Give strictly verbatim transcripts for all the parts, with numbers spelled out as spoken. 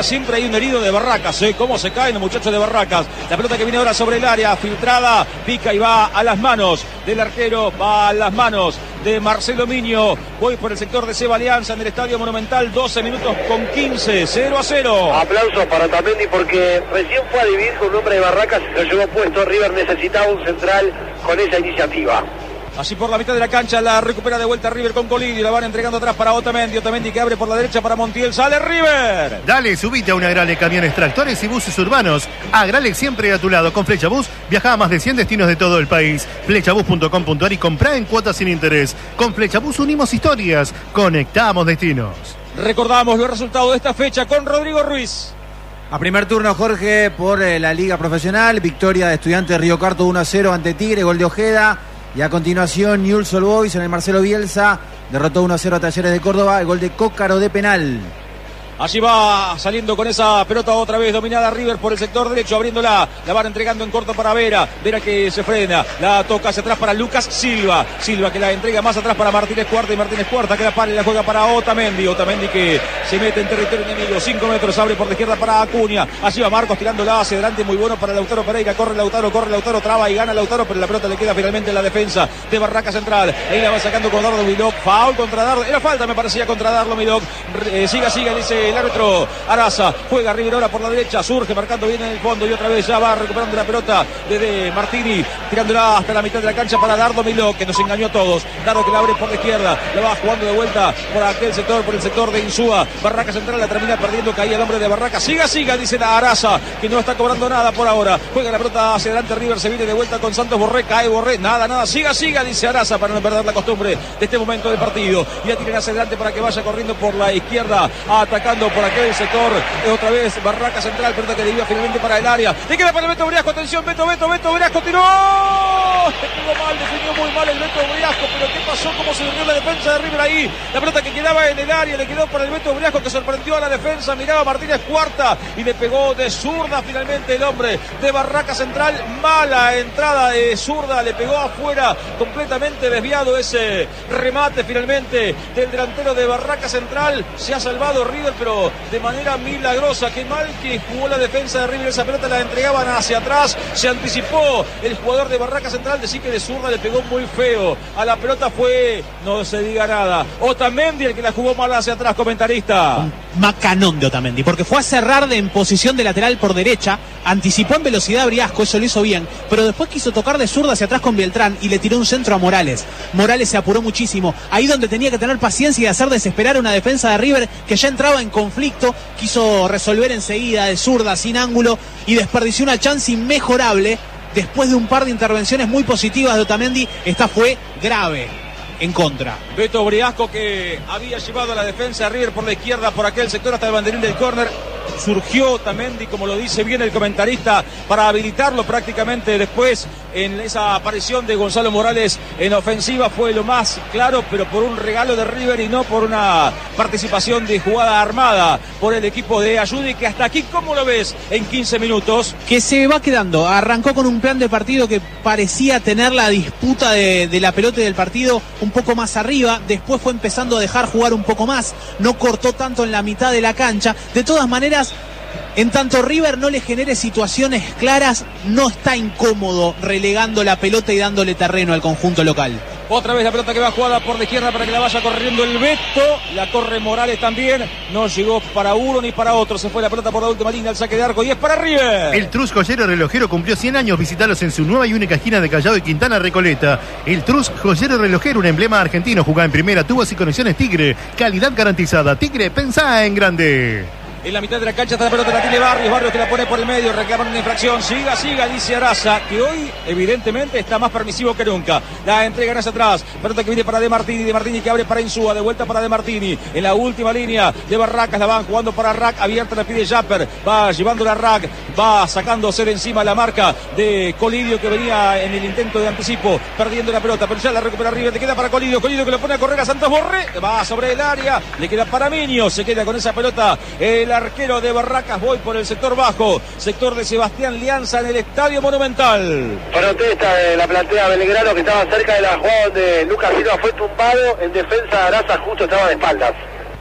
siempre hay un herido de Barracas, ¿eh? Cómo se caen los muchachos de Barracas. La pelota que viene ahora sobre el área, filtrada, pica y va a las manos del arquero, va a las manos de Marcelo Miño. Voy por el sector de Seba Alianza en el Estadio Monumental, doce minutos con quince, cero a cero. Aplausos para Otamendi porque recién fue a dividir con un hombre de Barracas y se lo llevó puesto. River necesitaba un central con esa iniciativa. Así por la mitad de la cancha la recupera de vuelta River con Colidio. La van entregando atrás para Otamendi. Otamendi que abre por la derecha para Montiel. ¡Sale River! Dale, subite a una Agrale Camiones, Tractores y Buses Urbanos. Agrale siempre a tu lado. Con Flecha Bus viaja a más de cien destinos de todo el país. Flechabus punto com punto ar y comprá en cuotas sin interés. Con Flecha Bus unimos historias. Conectamos destinos. Recordamos los resultados de esta fecha con Rodrigo Ruiz. A primer turno, Jorge, por eh, la Liga Profesional. Victoria de Estudiantes Río Cuarto uno a cero ante Tigre. Gol de Ojeda. Y a continuación, Newell's Old Boys en el Marcelo Bielsa derrotó uno a cero a Talleres de Córdoba, el gol de Cócaro de penal. Allí va saliendo con esa pelota otra vez dominada River por el sector derecho, abriéndola, la van entregando en corto para Vera, Vera que se frena, la toca hacia atrás para Lucas Silva, Silva que la entrega más atrás para Martínez Cuarta y Martínez Cuarta que la para y la juega para Otamendi, Otamendi que se mete en territorio enemigo, cinco metros, abre por la izquierda para Acuña, allí va Marcos tirándola hacia adelante, muy bueno para Lautaro Pereira, corre Lautaro, corre Lautaro, traba y gana Lautaro, pero la pelota le queda finalmente en la defensa de Barraca Central, ahí la va sacando con Dardo Milok, foul contra Dardo, era falta me parecía contra Dardo Milok, eh, siga, siga, dice el árbitro Araza, juega River ahora por la derecha, surge marcando bien en el fondo y otra vez ya va recuperando la pelota desde Martini, tirándola hasta la mitad de la cancha para Dardo Milok, que nos engañó a todos, Dardo que la abre por la izquierda, la va jugando de vuelta por aquel sector, por el sector de Insúa, Barraca Central la termina perdiendo, caía el hombre de Barraca, siga, siga, dice la Araza, que no está cobrando nada por ahora, juega la pelota hacia adelante River, se viene de vuelta con Santos Borré, cae Borré, nada, nada, siga, siga, dice Araza para no perder la costumbre de este momento del partido, y la tiran hacia adelante para que vaya corriendo por la izquierda, atacando por aquel sector, otra vez Barraca Central, pelota que debía finalmente para el área, le queda para el Beto Briasco, atención, Beto, Beto, Beto Briasco, tiró, definió mal, definió muy mal el Beto Briasco, pero ¿qué pasó? ¿Cómo se durmió la defensa de River ahí? La pelota que quedaba en el área, le quedó para el Beto Briasco que sorprendió a la defensa, miraba Martínez Cuarta y le pegó de zurda finalmente el hombre de Barraca Central, mala entrada de zurda, le pegó afuera, completamente desviado ese remate finalmente del delantero de Barraca Central, se ha salvado River pero de manera milagrosa, qué mal que jugó la defensa de River, esa pelota la entregaban hacia atrás, se anticipó el jugador de Barraca Central, decir que de zurda le pegó muy feo, a la pelota fue, no se diga nada, Otamendi el que la jugó mal hacia atrás, comentarista. Un macanón de Otamendi, porque fue a cerrar de, en posición de lateral por derecha, anticipó en velocidad a Briasco, eso lo hizo bien, pero después quiso tocar de zurda hacia atrás con Beltrán y le tiró un centro a Morales, Morales se apuró muchísimo, ahí donde tenía que tener paciencia y hacer desesperar a una defensa de River que ya entraba en conflicto, quiso resolver enseguida de zurda, sin ángulo, y desperdició una chance inmejorable. Después de un par de intervenciones muy positivas de Otamendi, esta fue grave en contra. Beto Briasco que había llevado a la defensa de River por la izquierda, por aquel sector hasta el banderín del córner. Surgió Otamendi, como lo dice bien el comentarista, para habilitarlo prácticamente después en esa aparición de Gonzalo Morales en ofensiva. Fue lo más claro, pero por un regalo de River y no por una participación de jugada armada por el equipo de Ayudi, que hasta aquí, ¿cómo lo ves en quince minutos? Que se va quedando, arrancó con un plan de partido que parecía tener la disputa de, de la pelota y del partido un poco más arriba, después fue empezando a dejar jugar un poco más, no cortó tanto en la mitad de la cancha, de todas maneras, en tanto River no le genere situaciones claras, no está incómodo relegando la pelota y dándole terreno al conjunto local. Otra vez la pelota que va jugada por la izquierda para que la vaya corriendo el Beto, la corre Morales también, no llegó para uno ni para otro, se fue la pelota por la última línea, el saque de arco y es para River. El Trus Joyero Relojero cumplió cien años, visitalos en su nueva y única esquina de Callao y Quintana Recoleta. El Trus Joyero Relojero, un emblema argentino, jugá en primera, tubos y conexiones Tigre, calidad garantizada. Tigre, pensá en grande. En la mitad de la cancha está la pelota, la tiene Barrios, Barrios que la pone por el medio, reclaman una infracción, siga, siga, dice Araza, que hoy evidentemente está más permisivo que nunca. La entregan hacia atrás, pelota que viene para De Martini, De Martini que abre para Insúa, de vuelta para De Martini, en la última línea de Barracas, la van jugando para Rack, abierta la pide Japper, va llevándola a Rack, va sacándose de encima la marca de Colidio que venía en el intento de anticipo, perdiendo la pelota, pero ya la recupera River, le queda para Colidio, Colidio que lo pone a correr a Santos Borré, va sobre el área, le queda para Miño, se queda con esa pelota el arquero de Barracas, voy por el sector bajo, sector de Sebastián Lianza en el Estadio Monumental. Protesta de la platea Belgrano que estaba cerca de la jugada donde Lucas Silva fue tumbado, en defensa de Araza justo estaba de espaldas.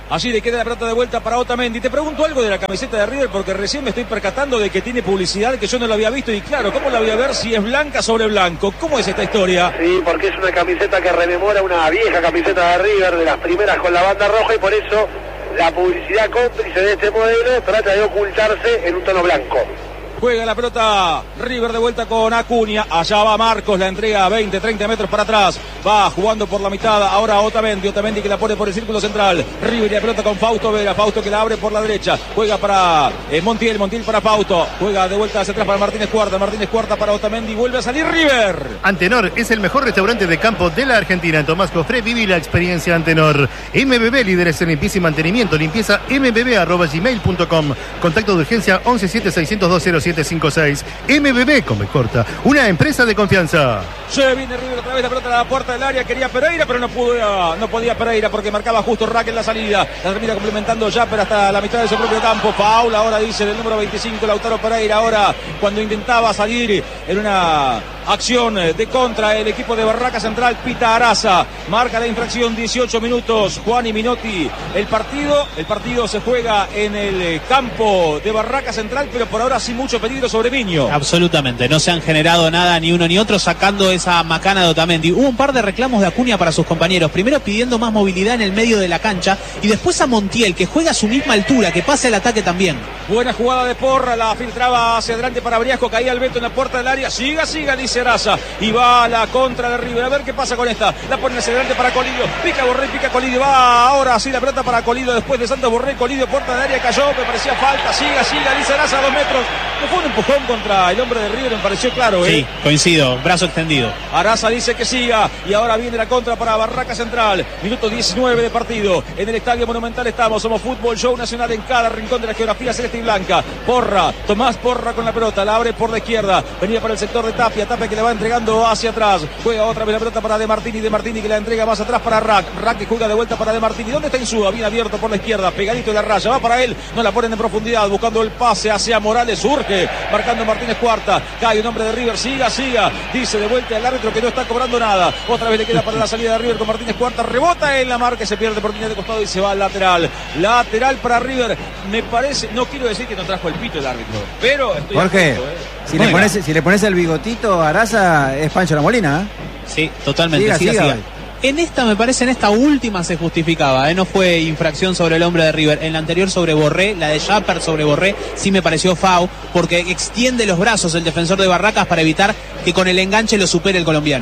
Allí le queda la pelota de vuelta para Otamendi. Te pregunto algo de la camiseta de River porque recién me estoy percatando de que tiene publicidad que yo no lo había visto. Y claro, ¿cómo la voy a ver si es blanca sobre blanco? ¿Cómo es esta historia? Sí, porque es una camiseta que rememora una vieja camiseta de River, de las primeras con la banda roja, y por eso la publicidad cómplice de este modelo trata de ocultarse en un tono blanco. Juega la pelota River de vuelta con Acuña. Allá va Marcos, la entrega a veinte, treinta metros para atrás. Va jugando por la mitad. Ahora Otamendi. Otamendi que la pone por el círculo central. River y la pelota con Fausto Vera. Fausto que la abre por la derecha. Juega para eh, Montiel. Montiel para Fausto. Juega de vuelta hacia atrás para Martínez Cuarta. Martínez Cuarta para Otamendi. Vuelve a salir River. Antenor es el mejor restaurante de campo de la Argentina. En Tomás Cofré viví la experiencia Antenor. M B B, líderes en limpieza y mantenimiento. Limpieza m b b arroba gmail punto com. Contacto de urgencia once siete seis dos dos cero siete cinco seis. M B B con B corta, una empresa de confianza. Se viene River otra vez, la pelota a la puerta del área. Quería Pereira, pero no pudo, no podía Pereira porque marcaba justo Rack en la salida. La termina complementando ya, pero hasta la mitad de su propio campo. Foul, ahora dice del número veinticinco, Lautaro Pereira. Ahora, cuando intentaba salir en una acción de contra el equipo de Barraca Central, pita Araza. Marca la infracción, dieciocho minutos. Juan y Minotti. El partido, el partido se juega en el campo de Barraca Central, pero por ahora sin mucho peligro sobre Miño. Absolutamente, no se han generado nada ni uno ni otro, sacando esa macana de Otamendi. Hubo un par de reclamos de Acuña para sus compañeros, primero pidiendo más movilidad en el medio de la cancha y después a Montiel, que juega a su misma altura, que pase al ataque también. Buena jugada de Porra, la filtraba hacia adelante para Briasco, caía el Beto en la puerta del área. Siga, siga, dice Araza, y va a la contra de River. A ver qué pasa con esta, la pone hacia adelante para Colidio, pica Borré, pica Colidio, va ahora sí la pelota para Colidio, después de Santos Borré, Colidio, puerta del área, cayó, me parecía falta, siga, siga, dice Araza, a dos metros. No fue un empujón contra el hombre de River, me pareció claro, ¿eh? Sí, coincido, brazo extendido. Araza dice que siga, y ahora viene la contra para Barraca Central. Minuto diecinueve de partido. En el Estadio Monumental estamos, somos Fútbol Show Nacional en cada rincón de la geografía celeste y blanca. Porra, Tomás Porra con la pelota, la abre por la izquierda, venía para el sector de Tapia, Tapia que le va entregando hacia atrás. Juega otra vez la pelota para De Martini, De Martini que la entrega más atrás para Rack. Rack que juega de vuelta para De Martini. ¿Dónde está Insúa? Bien abierto por la izquierda, pegadito de la raya, va para él, no la ponen en profundidad, buscando el pase hacia Morales, surge, marcando Martínez Cuarta, cae un hombre de River, siga, siga, dice de vuelta el árbitro que no está cobrando nada, otra vez le queda para la salida de River con Martínez Cuarta, rebota en la marca, se pierde por línea de costado y se va al lateral, lateral para River. Me parece, no quiero decir que no trajo el pito el árbitro, pero estoy Jorge, atento, ¿eh? si, Bueno. le pones, si le pones el bigotito a Araza, es Pancho La Molina, ¿eh? Sí, totalmente, Siga, siga, siga, siga. hoy. En esta, me parece, en esta última se justificaba, ¿eh? No fue infracción sobre el hombre de River. En la anterior sobre Borré, la de Japper sobre Borré, sí me pareció foul, porque extiende los brazos el defensor de Barracas para evitar que con el enganche lo supere el colombiano.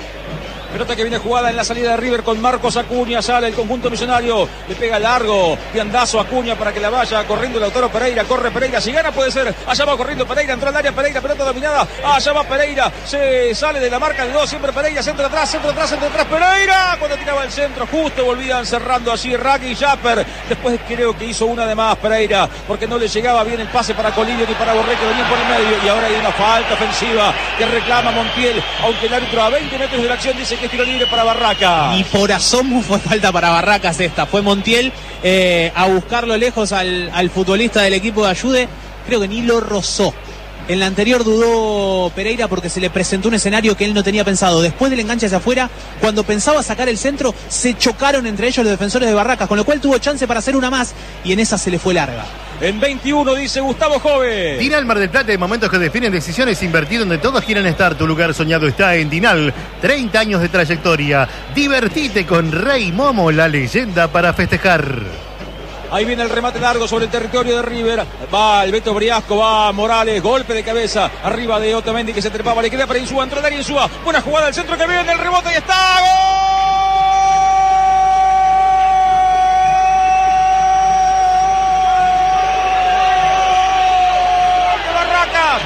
Pelota que viene jugada en la salida de River con Marcos Acuña, sale el conjunto millonario, le pega largo, piandazo Acuña para que la vaya corriendo Lautaro Pereira, corre Pereira, si gana puede ser, allá va corriendo Pereira, entró al área Pereira, pelota dominada, allá va Pereira, se sale de la marca de dos, siempre Pereira, centro atrás, centro atrás, centro atrás, Pereira, cuando tiraba el centro, justo volvían cerrando allí Rack y Japper, después creo que hizo una de más Pereira, porque no le llegaba bien el pase para Colidio ni para Borré que venían por el medio, y ahora hay una falta ofensiva que reclama Montiel, aunque el árbitro a veinte metros de la acción dice que es tiro libre para Barraca. Y por asomo fue falta para Barracas esta. Fue Montiel eh, a buscarlo lejos al, al futbolista del equipo de Ayude. Creo que ni lo rozó. En la anterior dudó Pereira porque se le presentó un escenario que él no tenía pensado. Después del enganche hacia afuera, cuando pensaba sacar el centro, se chocaron entre ellos los defensores de Barracas, con lo cual tuvo chance para hacer una más y en esa se le fue larga. En veintiuno dice Gustavo Jove. Dinal Mar del Plata, de momentos que definen decisiones, invertir donde todos quieren estar. Tu lugar soñado está en Dinal. treinta años de trayectoria. Divertite con Rey Momo, la leyenda para festejar. Ahí viene el remate largo sobre el territorio de River. Va el Beto Briasco, va Morales, golpe de cabeza arriba de Otamendi que se trepaba, le queda para Insúa, entró el área Insúa. Buena jugada del centro que viene, el rebote y está. ¡Gol! ¡De Barracas!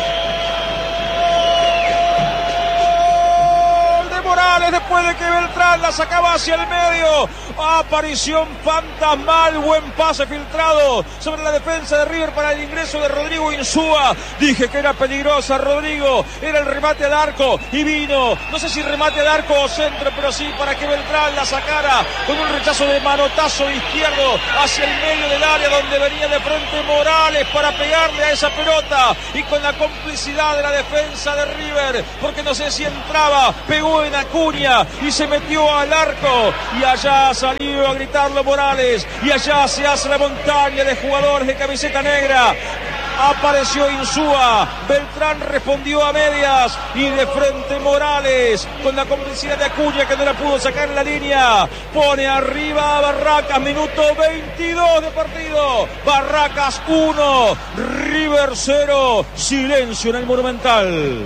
¡Gol! ¡De Morales! Después de que Beltrán Beltrán, la sacaba hacia el medio. Aparición fantasmal, buen pase filtrado sobre la defensa de River para el ingreso de Rodrigo Insúa. Dije que era peligrosa, Rodrigo. Era el remate al arco y vino, no sé si remate al arco o centro, pero sí para que Beltrán la sacara con un rechazo de manotazo izquierdo hacia el medio del área donde venía de frente Morales para pegarle a esa pelota, y con la complicidad de la defensa de River, porque no sé si entraba, pegó en Acuña y se metió al arco, y allá salió a gritarlo Morales, y allá se hace la montaña de jugadores de camiseta negra. Apareció Insúa, Beltrán respondió a medias y de frente Morales con la complicidad de Acuña, que no la pudo sacar en la línea. Pone arriba a Barracas, minuto veintidós de partido. Barracas uno, River cero. Silencio en el Monumental.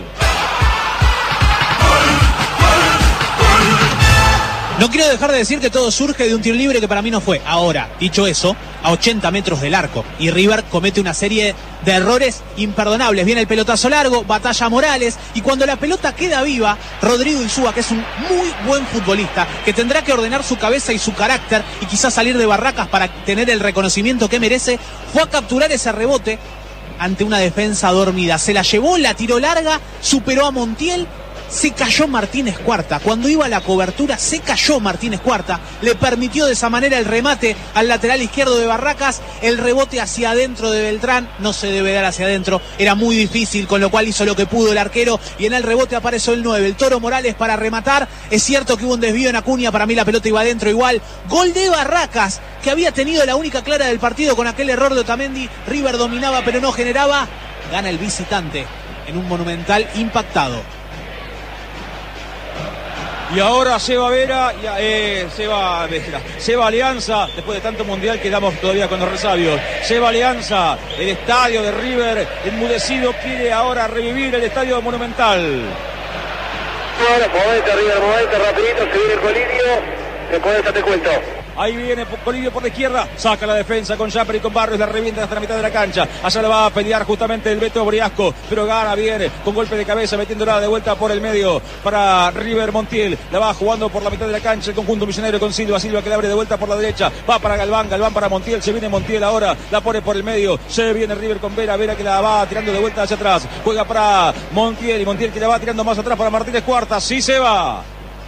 No quiero dejar de decir que todo surge de un tiro libre que para mí no fue. Ahora, dicho eso, a ochenta metros del arco, y River comete una serie de errores imperdonables. Viene el pelotazo largo, batalla Morales, y cuando la pelota queda viva, Rodrigo Insúa, que es un muy buen futbolista, que tendrá que ordenar su cabeza y su carácter y quizás salir de Barracas para tener el reconocimiento que merece, fue a capturar ese rebote ante una defensa dormida. Se la llevó, la tiró larga, superó a Montiel. Se cayó Martínez Cuarta, cuando iba a la cobertura se cayó Martínez Cuarta, le permitió de esa manera el remate al lateral izquierdo de Barracas, el rebote hacia adentro de Beltrán, no se debe dar hacia adentro, era muy difícil, con lo cual hizo lo que pudo el arquero, y en el rebote apareció el nueve, el Toro Morales para rematar. Es cierto que hubo un desvío en Acuña, para mí la pelota iba adentro igual. Gol de Barracas, que había tenido la única clara del partido con aquel error de Otamendi. River dominaba pero no generaba, gana el visitante en un Monumental impactado. Y ahora Seba Vera, eh, Seba Vera, Seba Alianza, después de tanto mundial quedamos todavía con los resabios. Seba Alianza, el estadio de River enmudecido, quiere ahora revivir el estadio Monumental. Ahora, movete River, movete rapidito, se viene el Colidio, después de esta te cuento. Ahí viene Colidio por la izquierda, saca la defensa con Jamper y con Barrios, la revienta hasta la mitad de la cancha. Allá la va a pelear justamente el Beto Briasco, pero gana bien con golpe de cabeza, metiéndola de vuelta por el medio para River. Montiel la va jugando por la mitad de la cancha el conjunto misionero con Silva, Silva que la abre de vuelta por la derecha, va para Galván, Galván para Montiel, se viene Montiel ahora, la pone por el medio, se viene River con Vera, Vera que la va tirando de vuelta hacia atrás, juega para Montiel y Montiel que la va tirando más atrás para Martínez Cuarta, sí se va.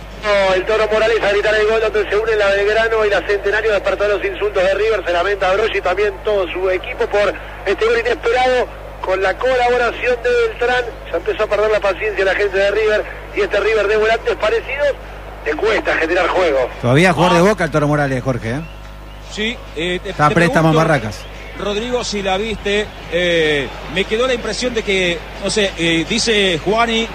El Toro Morales a gritar el gol donde se une la Belgrano y la Centenario, despertó los insultos de River, se lamenta Broggi y también todo su equipo por este gol inesperado con la colaboración de Beltrán. Ya empezó a perder la paciencia la gente de River, y este River de volantes parecidos le cuesta generar juego. Todavía jugador ah. de Boca el Toro Morales, Jorge, ¿eh? Sí, eh, te, está préstamo en Barracas. Rodrigo, si la viste, eh, me quedó la impresión de que, no sé, eh, dice Juani,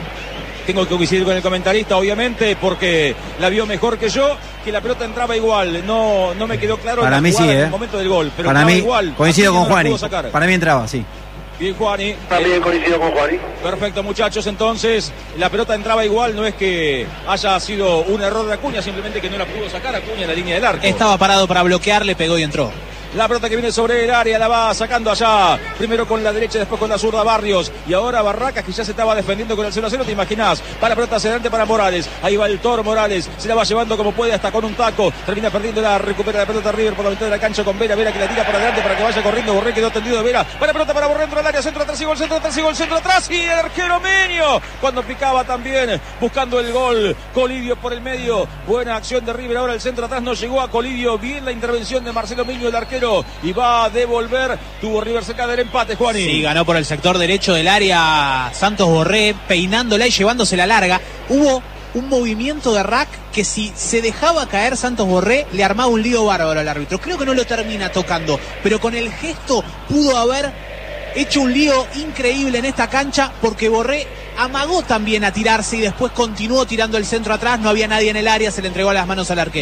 tengo que coincidir con el comentarista, obviamente, porque la vio mejor que yo, que la pelota entraba igual. No, no me quedó claro para en, mí sí, en eh. el momento del gol. Pero para mí, igual. coincido con no Juani. Para mí entraba, sí. Bien, Juani. También eh, coincido con Juani. Perfecto, muchachos. Entonces, la pelota entraba igual. No es que haya sido un error de Acuña, simplemente que no la pudo sacar Acuña en la línea del arco. Estaba parado para bloquear, le pegó y entró. La pelota que viene sobre el área la va sacando allá. Primero con la derecha, después con la zurda Barrios. Y ahora Barracas, que ya se estaba defendiendo con el cero a cero, te imaginás. Para la pelota hacia adelante para Morales. Ahí va el Toro Morales. Se la va llevando como puede hasta con un taco. Termina perdiendo, la recupera la pelota River por la mitad de la cancha con Vera. Vera que la tira para adelante para que vaya corriendo. Borré quedó tendido de Vera. Para la pelota para Borré dentro del área. Centro atrás y gol, centro atrás y gol, centro atrás. Y el arquero Meño. Cuando picaba también, buscando el gol. Colidio por el medio. Buena acción de River. Ahora el centro atrás no llegó a Colidio. Bien la intervención de Marcelo Meño, el arquero. Y va a devolver, tuvo River cerca del empate, Juani. Sí, ganó por el sector derecho del área Santos Borré, peinándola y llevándosela larga. Hubo un movimiento de Rack que si se dejaba caer Santos Borré le armaba un lío bárbaro al árbitro. Creo que no lo termina tocando, pero con el gesto pudo haber hecho un lío increíble en esta cancha, porque Borré amagó también a tirarse y después continuó tirando el centro atrás. No había nadie en el área, se le entregó a las manos al arquero.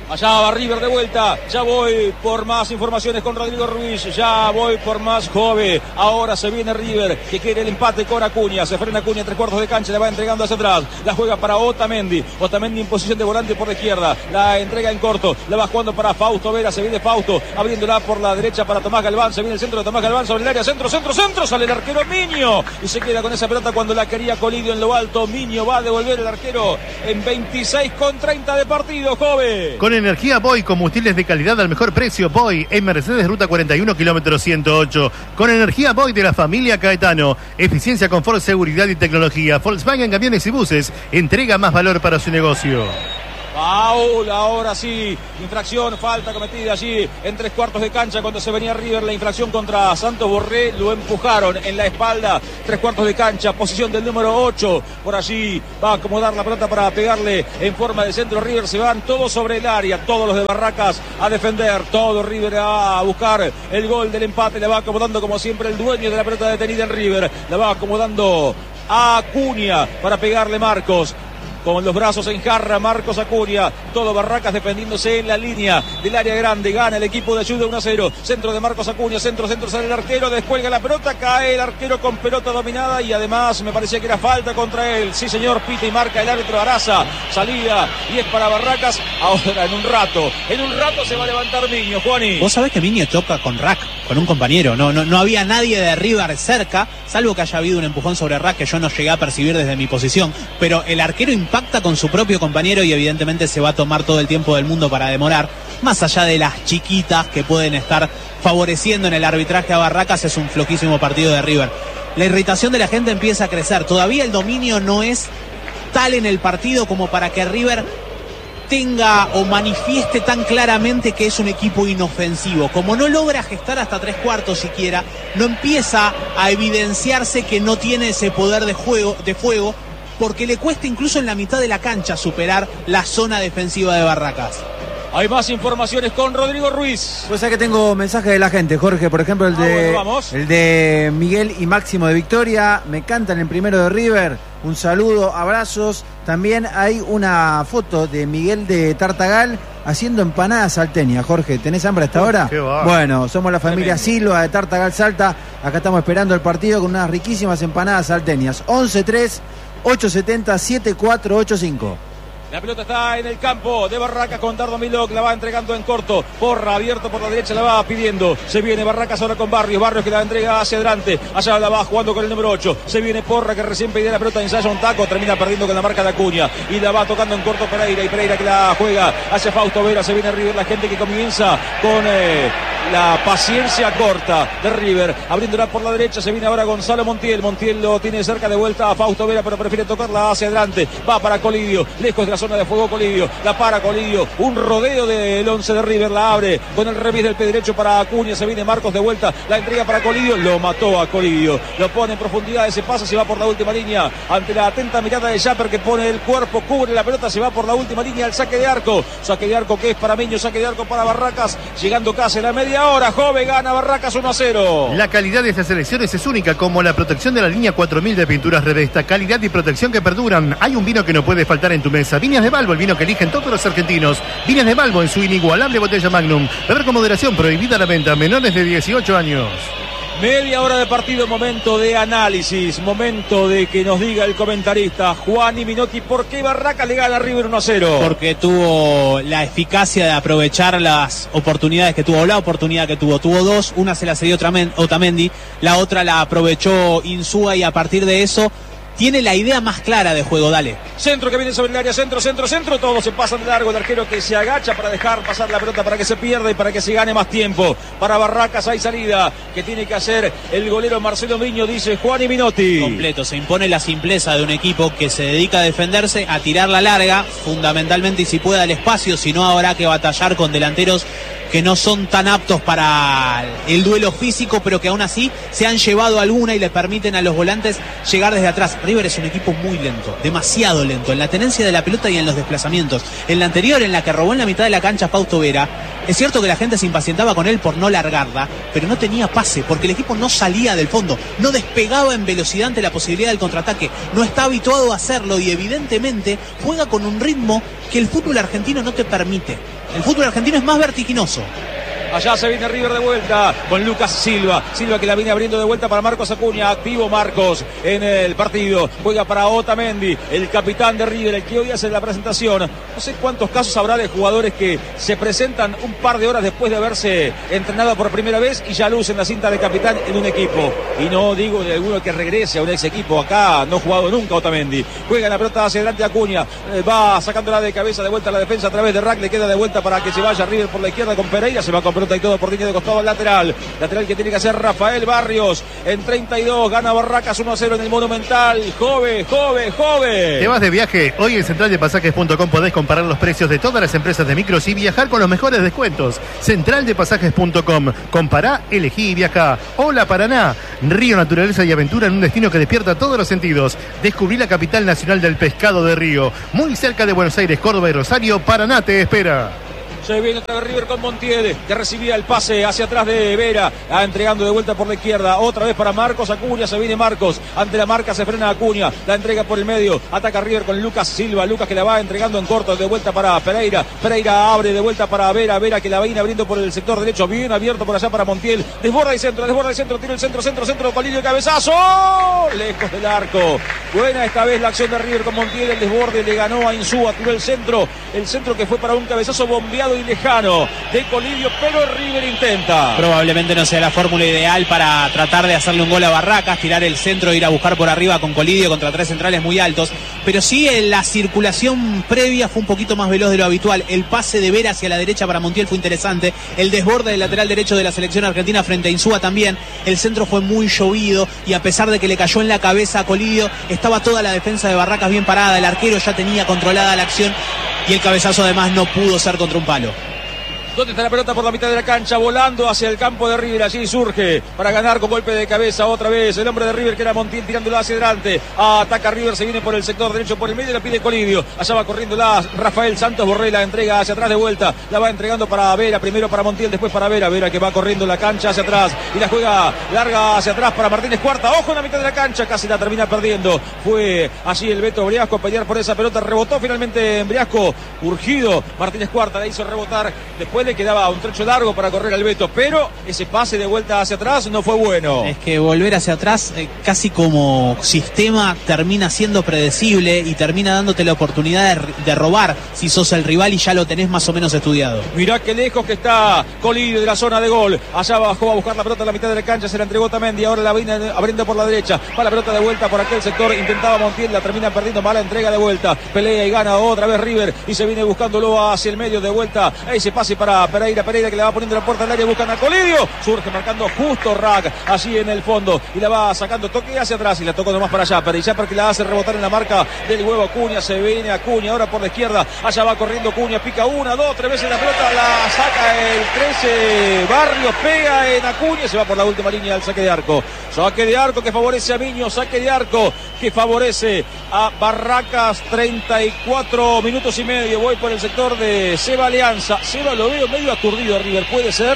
Allá va River de vuelta. Ya voy por más informaciones con Rodrigo Ruiz. Ya voy por más Jove. Ahora se viene River, que quiere el empate con Acuña. Se frena Acuña en tres cuartos de cancha. Le va entregando hacia atrás. La juega para Otamendi. Otamendi en posición de volante por la izquierda. La entrega en corto. La va jugando para Fausto Vera. Se viene Fausto. Abriéndola por la derecha para Tomás Galván. Se viene el centro de Tomás Galván sobre el área. Centro, centro, centro. Sale el arquero Miño. Y se queda con esa pelota cuando la quería Colidio en lo alto. Miño va a devolver el arquero en veintiséis con treinta de partido, Jove. Con energía Boy, combustibles de calidad al mejor precio. Boy, en Mercedes Ruta cuarenta y uno, kilómetro ciento ocho. Con energía Boy de la familia Caetano. Eficiencia, confort, seguridad y tecnología. Volkswagen Camiones y Buses. Entrega más valor para su negocio. Paul, ahora sí, infracción, falta cometida allí en tres cuartos de cancha cuando se venía River, la infracción contra Santos Borré, lo empujaron en la espalda, tres cuartos de cancha, posición del número ocho, por allí va a acomodar la pelota para pegarle en forma de centro. River, se van todos sobre el área, todos los de Barracas a defender, todo River a buscar el gol del empate, le va acomodando como siempre el dueño de la pelota detenida en River, la va acomodando a Acuña para pegarle Marcos. Con los brazos en jarra, Marcos Acuña, todo Barracas defendiéndose en la línea del área grande, gana el equipo de Ayuda uno a cero, centro de Marcos Acuña, centro, centro, sale el arquero, descuelga la pelota, cae el arquero con pelota dominada y además me parecía que era falta contra él, sí señor, pita y marca el árbitro Araza, salida y es para Barracas, ahora en un rato, en un rato se va a levantar Miño, Juani. Vos sabés que Miño choca con Rack, con un compañero, no, no, no había nadie de River cerca, salvo que haya habido un empujón sobre Rack que yo no llegué a percibir desde mi posición, pero el arquero impacta con su propio compañero y evidentemente se va a tomar todo el tiempo del mundo para demorar, más allá de las chiquitas que pueden estar favoreciendo en el arbitraje a Barracas. Es un flojísimo partido de River. La irritación de la gente empieza a crecer, todavía el dominio no es tal en el partido como para que River tenga o manifieste tan claramente que es un equipo inofensivo. Como no logra gestar hasta tres cuartos siquiera, no empieza a evidenciarse que no tiene ese poder de juego, de fuego, porque le cuesta incluso en la mitad de la cancha superar la zona defensiva de Barracas. Hay más informaciones con Rodrigo Ruiz. Pues es que tengo mensajes de la gente, Jorge, por ejemplo el de, ah, bueno, vamos. el de Miguel y Máximo de Victoria, me cantan el primero de River, un saludo, abrazos. También hay una foto de Miguel de Tartagal haciendo empanadas salteñas. Jorge, ¿tenés hambre hasta ahora? Bueno, somos la familia Tremendo. Silva de Tartagal Salta, acá estamos esperando el partido con unas riquísimas empanadas salteñas. once tres ocho setenta siete cuatro ocho cinco. La pelota está en el campo de Barracas con Dardo Milok, la va entregando en corto, Porra abierto por la derecha, la va pidiendo, se viene Barracas ahora con Barrios, Barrios que la entrega hacia adelante, allá la va jugando con el número ocho, se viene Porra que recién pedía la pelota, ensaya un taco, termina perdiendo con la marca de Acuña y la va tocando en corto Pereira, y Pereira que la juega hacia Fausto Vera, se viene River, la gente que comienza con eh, la paciencia corta de River, abriéndola por la derecha, se viene ahora Gonzalo Montiel, Montiel lo tiene cerca de vuelta a Fausto Vera, pero prefiere tocarla hacia adelante, va para Colidio, lejos de la zona de fuego Colidio, la para Colidio, un rodeo del once de River, la abre con el revés del pie derecho para Acuña, se viene Marcos de vuelta, la entrega para Colidio, lo mató a Colidio, lo pone en profundidad, ese pase se va por la última línea, ante la atenta mirada de Japper que pone el cuerpo, cubre la pelota, se va por la última línea, el saque de arco, saque de arco que es para Miño, saque de arco para Barracas, llegando casi a la media hora, Jove gana Barracas uno a cero. La calidad de estas selecciones es única, como la protección de la línea cuatro mil de pinturas Revesta, calidad y protección que perduran. Hay un vino que no puede faltar en tu mesa, Viñas de Balbo, el vino que eligen todos los argentinos. Viñas de Balbo en su inigualable botella Magnum. Beber con moderación, prohibida la venta, menores de dieciocho años. Media hora de partido, momento de análisis, momento de que nos diga el comentarista Juan y Minotti por qué Barracas le gana a River uno a cero. Porque tuvo la eficacia de aprovechar las oportunidades que tuvo, o la oportunidad que tuvo. Tuvo dos, una se la cedió Otamendi, la otra la aprovechó Insúa y a partir de eso tiene la idea más clara de juego. Dale. Centro que viene sobre el área, centro, centro, centro, todos se pasan de largo, el arquero que se agacha para dejar pasar la pelota para que se pierda y para que se gane más tiempo. Para Barracas hay salida que tiene que hacer el golero Marcelo Miño, dice Juan y Minotti. Completo, se impone la simpleza de un equipo que se dedica a defenderse, a tirar la larga, fundamentalmente y si pueda el espacio, si no habrá que batallar con delanteros que no son tan aptos para el duelo físico, pero que aún así se han llevado alguna y le permiten a los volantes llegar desde atrás. River es un equipo muy lento, demasiado lento, en la tenencia de la pelota y en los desplazamientos. En la anterior, en la que robó en la mitad de la cancha Fausto Vera, Es cierto que la gente se impacientaba con él por no largarla, pero no tenía pase, porque el equipo no salía del fondo, no despegaba en velocidad ante la posibilidad del contraataque, no está habituado a hacerlo y evidentemente juega con un ritmo que el fútbol argentino no te permite. El fútbol argentino es más vertiginoso. Allá se viene River de vuelta con Lucas Silva. Silva que la viene abriendo de vuelta para Marcos Acuña. Activo Marcos en el partido. Juega para Otamendi, el capitán de River, el que hoy hace la presentación. No sé cuántos casos habrá de jugadores que se presentan un par de horas después de haberse entrenado por primera vez y ya lucen la cinta de capitán en un equipo. Y no digo de alguno que regrese a un ex equipo. Acá no ha jugado nunca Otamendi. Juega la pelota hacia adelante Acuña. Eh, va sacándola de cabeza de vuelta a la defensa a través de Rack. Le queda de vuelta para que se vaya River por la izquierda con Pereira. Se va con pelota y todo por línea de costado al lateral. Lateral que tiene que hacer Rafael Barrios. En treinta y dos gana Barracas uno a cero en el Monumental. Jove, Jove, Jove. ¿Te vas de viaje? Hoy en central de pasajes punto com podés comparar los precios de todas las empresas de micros y viajar con los mejores descuentos. central de pasajes punto com. Compará, elegí y viajá. Hola Paraná. Río, naturaleza y aventura en un destino que despierta todos los sentidos. Descubrí la capital nacional del pescado de Río. Muy cerca de Buenos Aires, Córdoba y Rosario. Paraná te espera. Se viene otra vez River con Montiel, que recibía el pase hacia atrás de Vera, ah, entregando de vuelta por la izquierda, otra vez para Marcos Acuña, se viene Marcos, ante la marca se frena Acuña, la entrega por el medio, ataca River con Lucas Silva, Lucas que la va entregando en corto, de vuelta para Pereira, Pereira abre de vuelta para Vera, Vera que la viene abriendo por el sector derecho, bien abierto por allá para Montiel, desborda y centro, desborda y centro, tira el centro, centro, centro, Colidio, cabezazo, lejos del arco, buena esta vez la acción de River con Montiel, el desborde le ganó a Insúa, tiró el centro, el centro que fue para un cabezazo bombeado y lejano de Colidio, pero River intenta. Probablemente no sea la fórmula ideal para tratar de hacerle un gol a Barracas, tirar el centro e ir a buscar por arriba con Colidio contra tres centrales muy altos, pero sí en la circulación previa fue un poquito más veloz de lo habitual. El pase de Vera hacia la derecha para Montiel fue interesante, el desborde del lateral derecho de la selección argentina frente a Insúa también, el centro fue muy llovido y a pesar de que le cayó en la cabeza a Colidio, estaba toda la defensa de Barracas bien parada, el arquero ya tenía controlada la acción y el cabezazo además no pudo ser contra un palo. ¿Dónde está la pelota? Por la mitad de la cancha, volando hacia el campo de River, allí surge para ganar con golpe de cabeza otra vez el hombre de River que era Montiel, tirándola hacia adelante, ataca River, se viene por el sector derecho, por el medio, la pide Colidio, allá va corriendo la Rafael Santos Borré, la entrega hacia atrás de vuelta, la va entregando para Vera, primero para Montiel, después para Vera, Vera que va corriendo la cancha hacia atrás y la juega larga hacia atrás para Martínez Cuarta, ojo en la mitad de la cancha, casi la termina perdiendo, fue allí el Beto Briasco a pelear por esa pelota, rebotó finalmente en Briasco, urgido, Martínez Cuarta la hizo rebotar, después le quedaba un trecho largo para correr al Beto, pero ese pase de vuelta hacia atrás no fue bueno. Es que volver hacia atrás eh, casi como sistema termina siendo predecible y termina dándote la oportunidad de, de robar si sos el rival y ya lo tenés más o menos estudiado. Mirá qué lejos que está Colidio de la zona de gol, allá bajó a buscar la pelota en la mitad de la cancha, se la entregó Otamendi, ahora la viene abriendo por la derecha, va la pelota de vuelta por aquel sector, intentaba Montiel, la termina perdiendo, mala entrega de vuelta, pelea y gana otra vez River y se viene buscándolo hacia el medio de vuelta, ese pase para Pereira, Pereira que le va poniendo la puerta al área, buscan a Colidio, surge marcando justo Rack, allí en el fondo, y la va sacando, toque hacia atrás, y la tocó nomás para allá, pero ya porque la hace rebotar en la marca del huevo Acuña, se viene Acuña, ahora por la izquierda, allá va corriendo Acuña, pica una, dos, tres veces la pelota, la saca el trece, Barrios pega en Acuña, se va por la última línea del saque de arco, saque de arco que favorece a Miño, saque de arco que favorece a Barracas, treinta y cuatro minutos y medio, voy por el sector de Seba Alianza, Seba lo veo medio aturdido a River, puede ser.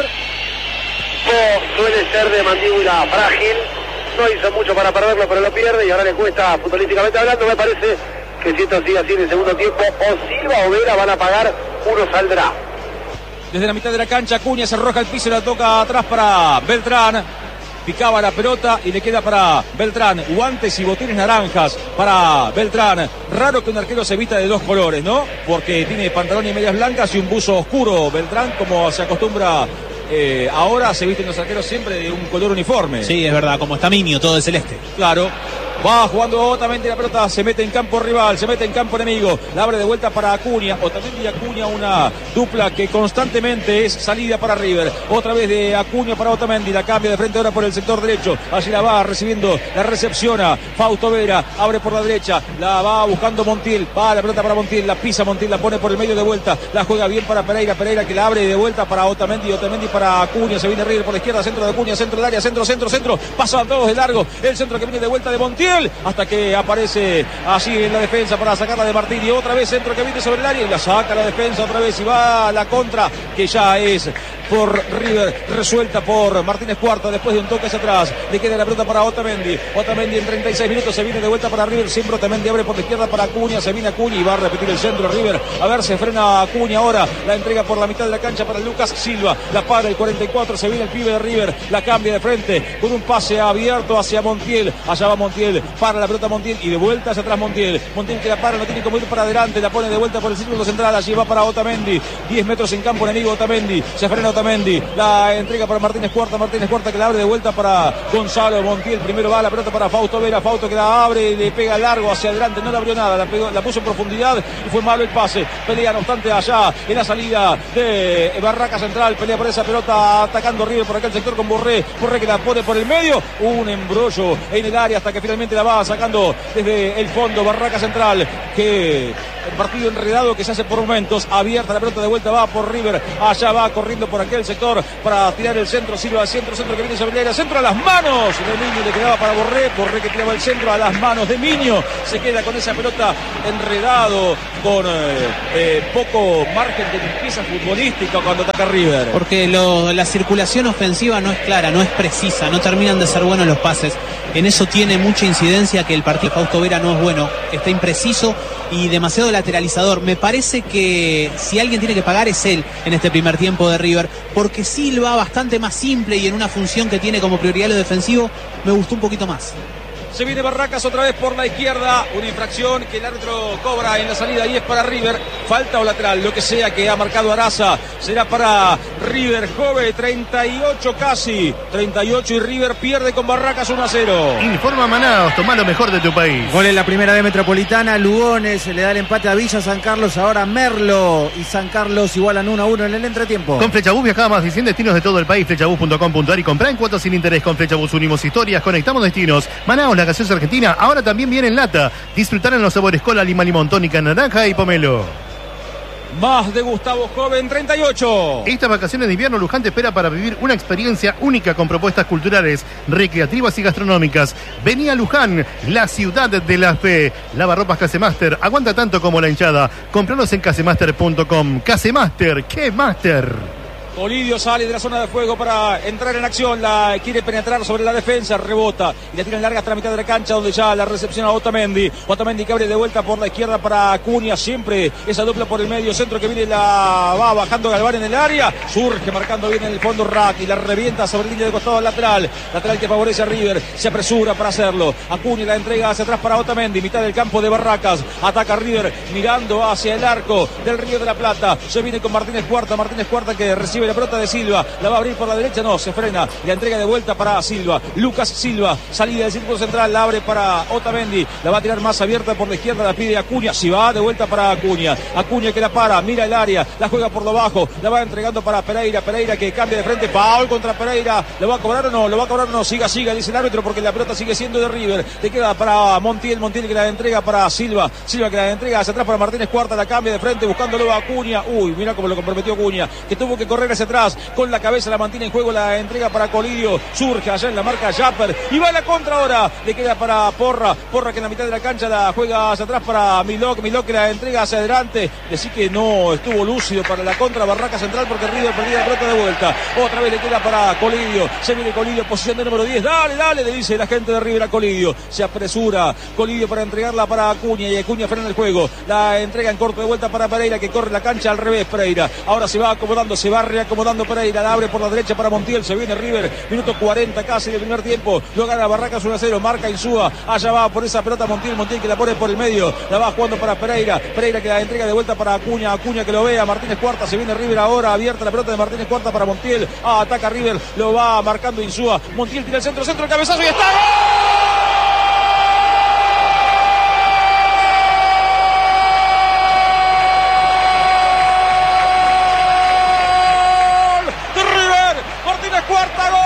No, suele ser de mandíbula frágil, no hizo mucho para perderlo, pero lo pierde y ahora le cuesta futbolísticamente hablando, me parece que si esto sigue así en el segundo tiempo, o Silva o Vera van a pagar, uno saldrá. Desde la mitad de la cancha, Acuña se arroja el piso y la toca atrás para Beltrán. Picaba la pelota y le queda para Beltrán. Guantes y botines naranjas para Beltrán. Raro que un arquero se vista de dos colores, ¿no? Porque tiene pantalón y medias blancas y un buzo oscuro. Beltrán, como se acostumbra eh, ahora, se visten los arqueros siempre de un color uniforme. Sí, es verdad, como está Miño, todo de celeste. Claro. Va jugando Otamendi, la pelota se mete en campo rival, se mete en campo enemigo, la abre de vuelta para Acuña, Otamendi y Acuña, una dupla que constantemente es salida para River, otra vez de Acuña para Otamendi, la cambia de frente ahora por el sector derecho, allí la va recibiendo, la recepciona Fausto Vera, abre por la derecha, la va buscando Montiel, va la pelota para Montiel, la pisa Montiel, la pone por el medio de vuelta, la juega bien para Pereira, Pereira que la abre de vuelta para Otamendi, Otamendi para Acuña, se viene River por la izquierda, centro de Acuña, centro del área, centro, centro, centro, pasan todos de largo, el centro que viene de vuelta de Montiel. Montiel, hasta que aparece allí en la defensa para sacarla de Martín, y otra vez centro que viene sobre el área y la saca la defensa otra vez y va a la contra, que ya es por River, resuelta por Martínez Cuarta después de un toque hacia atrás. Le queda la pelota para Otamendi. Otamendi en treinta y seis minutos se viene de vuelta para River. Siempre Otamendi abre por la izquierda para Acuña. Se viene Acuña y va a repetir el centro River. A ver, se frena Acuña ahora. La entrega por la mitad de la cancha para Lucas Silva. La para el cuarenta y cuatro. Se viene el pibe de River. La cambia de frente con un pase abierto hacia Montiel. Allá va Montiel. Para la pelota Montiel y de vuelta hacia atrás Montiel. Montiel que la para, no tiene como ir para adelante. La pone de vuelta por el círculo central. Allí va para Otamendi. diez metros en campo enemigo Otamendi. Se frena Otamendi. La entrega para Martínez Cuarta. Martínez Cuarta que la abre de vuelta para Gonzalo Montiel. Primero va la pelota para Fausto Vera. Fausto que la abre y le pega largo hacia adelante. No le abrió nada. La, pegó, la puso en profundidad y fue malo el pase. Pelea no obstante allá en la salida de Barraca Central. Pelea por esa pelota atacando River por aquel sector con Borré. Borré que la pone por el medio. Un embrollo en el área hasta que finalmente la va sacando desde el fondo Barraca Central. Que el partido enredado que se hace por momentos. Abierta la pelota de vuelta va por River. Allá va corriendo por aquel sector para tirar el centro. Silva al centro. Centro que viene sobre el área. Centro a las manos de Miño. Le quedaba para Borré. Borré que tiraba el centro a las manos de Miño. Se queda con esa pelota enredado con eh, eh, poco margen de limpieza futbolística cuando ataca River. Porque lo, la circulación ofensiva no es clara, no es precisa, no terminan de ser buenos los pases. En eso tiene mucha incidencia que el partido de Fausto Vera no es bueno, está impreciso y demasiado lateralizador. Me parece que si alguien tiene que pagar es él en este primer tiempo de River, porque Silva bastante más simple y en una función que tiene como prioridad lo defensivo, me gustó un poquito más. Se viene Barracas otra vez por la izquierda. Una infracción que el árbitro cobra en la salida y es para River. Falta o lateral, lo que sea que ha marcado Araza. Será para River. Jove, treinta y ocho casi. treinta y ocho y River pierde con Barracas uno a cero. Informa Manaos, toma lo mejor de tu país. Gol en la primera B Metropolitana. Lugones le da el empate a Villa San Carlos. Ahora Merlo y San Carlos igualan uno a uno en el entretiempo. Con Flechabús viajaba más de cien destinos de todo el país. Flechabús punto com punto ar y comprá en cuotas sin interés. Con Flechabús unimos historias, conectamos destinos. Manaos, la gaseosa argentina, ahora también viene en lata. Disfrutar en los sabores cola, lima, limón, tónica, naranja y pomelo. Más de Gustavo Joven, treinta y ocho. Estas vacaciones de invierno, Luján te espera para vivir una experiencia única con propuestas culturales, recreativas y gastronómicas. Vení a Luján, la ciudad de la fe. Lavarropas Casemaster, aguanta tanto como la hinchada. Compranos en casemaster punto com. Casemaster, ¿qué master? Colidio sale de la zona de fuego para entrar en acción, la quiere penetrar sobre la defensa, rebota y la tira en larga hasta la mitad de la cancha donde ya la recepciona Otamendi. Otamendi que abre de vuelta por la izquierda para Acuña, siempre esa dupla por el medio centro que viene, la va bajando Galván en el área, surge marcando bien en el fondo Rack y la revienta sobre línea de costado al lateral, lateral que favorece a River, se apresura para hacerlo. Acuña la entrega hacia atrás para Otamendi, mitad del campo de Barracas, ataca River mirando hacia el arco del Río de la Plata, se viene con Martínez Cuarta, Martínez Cuarta que recibe la pelota de Silva, la va a abrir por la derecha, no, se frena, la entrega de vuelta para Silva, Lucas Silva, salida del círculo central, la abre para Otamendi, la va a tirar más abierta por la izquierda, la pide Acuña, si va de vuelta para Acuña, Acuña que la para, mira el área, la juega por lo bajo, la va entregando para Pereira, Pereira que cambia de frente, Paul contra Pereira, ¿lo va a cobrar o no? ¿Lo va a cobrar o no? Siga, siga, dice el árbitro porque la pelota sigue siendo de River, le queda para Montiel, Montiel que la entrega para Silva, Silva que la entrega hacia atrás para Martínez Cuarta, la cambia de frente buscándolo a Acuña, uy, mira cómo lo comprometió Acuña, que tuvo que correr hacia atrás, con la cabeza la mantiene en juego, la entrega para Colidio, surge allá en la marca Japper y va a la contra ahora, le queda para Porra, Porra que en la mitad de la cancha la juega hacia atrás para Milok, Milok que la entrega hacia adelante, decir que no estuvo lúcido para la contra Barraca Central porque River perdía la pelota de vuelta, otra vez le queda para Colidio, se viene Colidio, posición de número diez, dale, dale, le dice la gente de River a Colidio, se apresura Colidio para entregarla para Acuña y Acuña frena el juego, la entrega en corto de vuelta para Pereira que corre la cancha al revés, Pereira, ahora se va acomodando, se va reacomodando Pereira, la abre por la derecha para Montiel, se viene River, minuto cuarenta casi del primer tiempo, lo gana Barracas uno a cero, marca Insúa, allá va por esa pelota Montiel, Montiel que la pone por el medio, la va jugando para Pereira, Pereira que la entrega de vuelta para Acuña, Acuña que lo vea, Martínez Cuarta, se viene River ahora, abierta la pelota de Martínez Cuarta para Montiel, ah, ataca River, lo va marcando Insúa, Montiel tira el centro, centro, el cabezazo y está ¡gol! Cuarta gol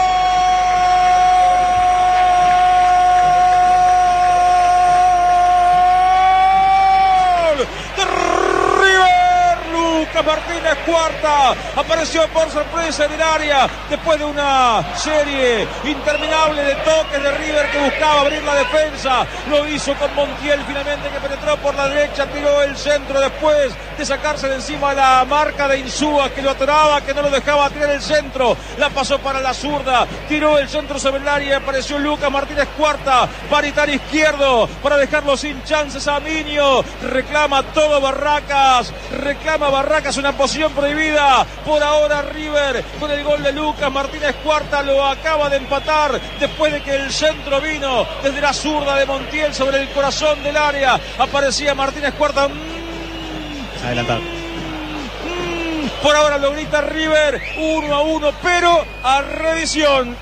de River, Lucas Martínez Cuarta apareció por sorpresa en el área después de una serie interminable de toques de River que buscaba abrir la defensa. Lo hizo con Montiel finalmente, que penetró por la derecha, tiró el centro después de sacarse de encima la marca de Insúa, que lo atoraba, que no lo dejaba tirar el centro. La pasó para la zurda, tiró el centro sobre el área, apareció Lucas Martínez Cuarta, paritán izquierdo para dejarlo sin chances a Miño. Reclama todo Barracas, reclama Barracas una posición prohibida. Por ahora River con el gol de Lucas Martínez Cuarta lo acaba de empatar después de que el centro vino desde la zurda de Montiel sobre el corazón del área. Aparecía Martínez Cuarta. Mm, Adelantado. Mm, por ahora lo grita River, uno a uno, pero a revisión.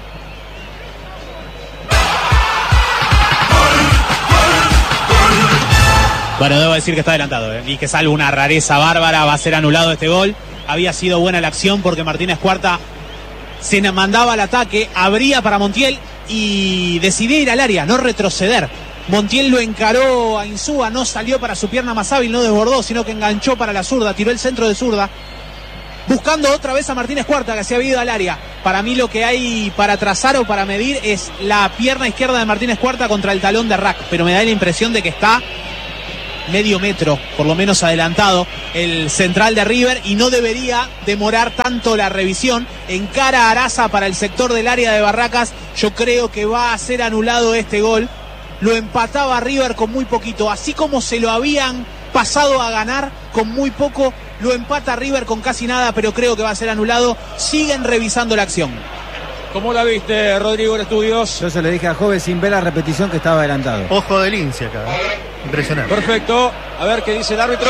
Bueno, debo decir que está adelantado, ¿eh? Y que salvo una rareza bárbara, va a ser anulado este gol. Había sido buena la acción porque Martínez Cuarta se mandaba al ataque, abría para Montiel y decidía ir al área, no retroceder. Montiel lo encaró a Insúa, no salió para su pierna más hábil, no desbordó, sino que enganchó para la zurda, tiró el centro de zurda, buscando otra vez a Martínez Cuarta, que se había ido al área. Para mí lo que hay para trazar o para medir es la pierna izquierda de Martínez Cuarta contra el talón de Rack, pero me da la impresión de que está medio metro, por lo menos adelantado, el central de River, y no debería demorar tanto la revisión. Encara a Araza para el sector del área de Barracas. Yo creo que va a ser anulado este gol. Lo empataba River con muy poquito, así como se lo habían pasado a ganar con muy poco, lo empata River con casi nada, pero creo que va a ser anulado. Siguen revisando la acción. ¿Cómo la viste, Rodrigo, en estudios? Yo se le dije a Jove sin ver la repetición que estaba adelantado. Ojo de lince acá. Impresionante. Perfecto. A ver qué dice el árbitro.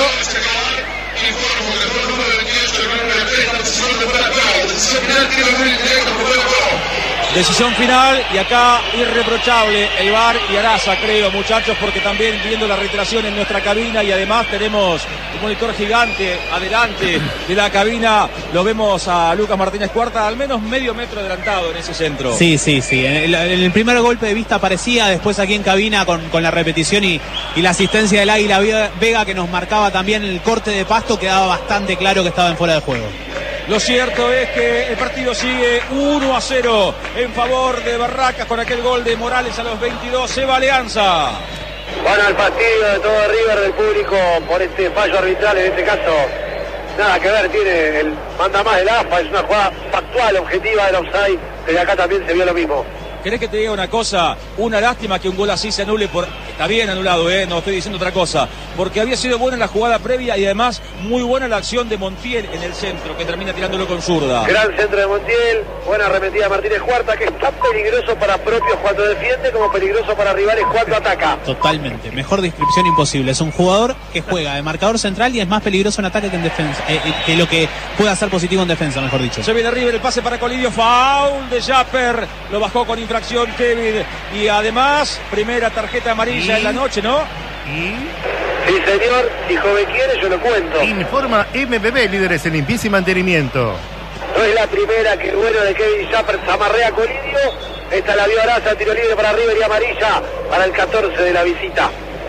Decisión final, y acá irreprochable el V A R y Araza, creo, muchachos, porque también viendo la reiteración en nuestra cabina, y además tenemos un monitor gigante adelante de la cabina, lo vemos a Lucas Martínez Cuarta al menos medio metro adelantado en ese centro. Sí, sí, sí. En el, en el primer golpe de vista aparecía, después aquí en cabina con, con la repetición y, y la asistencia del Águila Vega, que nos marcaba también el corte de pasto, quedaba bastante claro que estaba en fuera de juego. Lo cierto es que el partido sigue uno a cero en favor de Barracas con aquel gol de Morales a los veintidós. Se va Alianza. Bueno, el fastidio de todo River, del público, por este fallo arbitral, en este caso nada que ver, tiene el manda más del A F A, es una jugada factual, objetiva del offside, pero acá también se vio lo mismo. ¿Querés que te diga una cosa? Una lástima que un gol así se anule por... Está bien anulado, ¿eh? No estoy diciendo otra cosa. Porque había sido buena la jugada previa y además muy buena la acción de Montiel en el centro, que termina tirándolo con zurda. Gran centro de Montiel, buena arremetida de Martínez Cuarta, que es tan peligroso para propios cuando defiende como peligroso para rivales cuando ataca. Totalmente. Mejor descripción imposible. Es un jugador que juega de marcador central y es más peligroso en ataque que en defensa. Eh, que lo que puede hacer positivo en defensa, mejor dicho. Se viene River, el pase para Colidio, foul de Japper. Lo bajó con infracción Kevin, y además primera tarjeta amarilla ¿Y? en la noche, ¿no? Y Sí, señor, si Jove quiere, yo lo cuento. informa M B B, líderes en limpieza y mantenimiento. No es la primera que el bueno de Kevin Japper zamarrea a Colidio. Esta la vio Araza, tiro libre para River y amarilla para el catorce de la visita.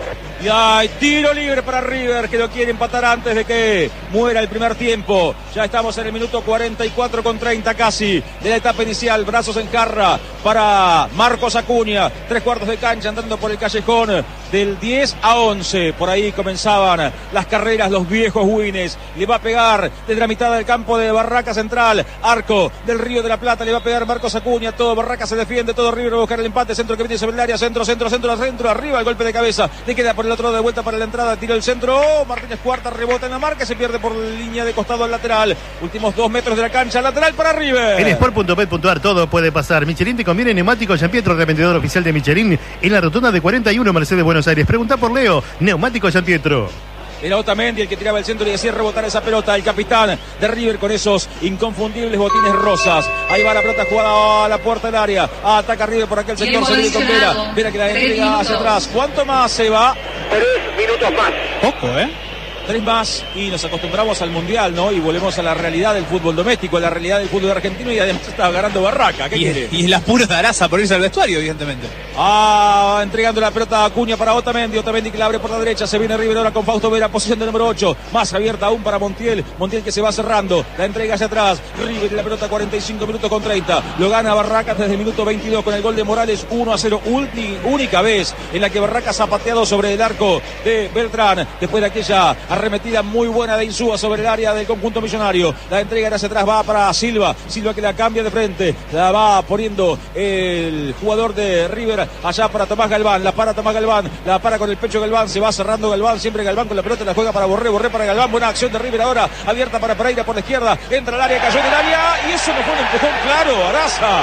Y hay tiro libre para River, que lo quiere empatar antes de que muera el primer tiempo. Ya estamos en el minuto cuarenta y cuatro con treinta casi de la etapa inicial. Brazos en jarra para Marcos Acuña. Tres cuartos de cancha andando por el callejón del diez a once. Por ahí comenzaban las carreras, los viejos Wines. Le va a pegar desde la mitad del campo de Barraca Central. Arco del Río de la Plata. Le va a pegar Marcos Acuña. Todo Barraca se defiende. Todo River va a buscar el empate. Centro que viene sobre el área. Centro, centro, centro, centro. Arriba el golpe de cabeza. Le queda por el otro de vuelta para la entrada. Tiró el centro. Oh, Martínez Cuarta rebota en la marca. Se pierde por línea de costado al lateral. Últimos dos metros de la cancha. Lateral para River. En sport punto pet punto ar todo puede pasar. Michelin te conviene neumáticos Gianpietro, revendedor oficial de Michelin en la rotonda de cuarenta y uno Mercedes Buenos Aires. Pregunta por Leo. Neumáticos Gianpietro. Era Otamendi el que tiraba el centro y hacía rebotar esa pelota. El capitán de River con esos inconfundibles botines rosas. Ahí va la pelota jugada a la puerta del área. Ataca River por aquel sector. Se viene con Vera. Vera que la entrega hacia atrás. ¿Cuánto más se va? Tres minutos más. Poco, ¿eh? Tres más y nos acostumbramos al Mundial, ¿no? Y volvemos a la realidad del fútbol doméstico, a la realidad del fútbol argentino y además está ganando Barraca. ¿Qué y, quiere? Y el apuro de Araza por irse al vestuario, evidentemente. Ah, entregando la pelota a Acuña para Otamendi. Otamendi que la abre por la derecha. Se viene River ahora con Fausto Vera, posición de número ocho. Más abierta aún para Montiel. Montiel que se va cerrando. La entrega hacia atrás. River y la pelota cuarenta y cinco minutos con treinta. Lo gana Barracas desde el minuto veintidós con el gol de Morales. uno a cero. Ulti, única vez en la que Barracas ha pateado sobre el arco de Beltrán. Después de aquella arremetida muy buena de Insúa sobre el área del conjunto millonario. La entrega hacia atrás va para Silva. Silva que la cambia de frente. La va poniendo el jugador de River allá para Tomás Galván. La para Tomás Galván. La para con el pecho Galván. Se va cerrando Galván. Siempre Galván con la pelota. La juega para Borré. Borré para Galván. Buena acción de River ahora. Abierta para Pereira por la izquierda. Entra al área. Cayó en el área. Y eso no fue un empujón claro. Araza.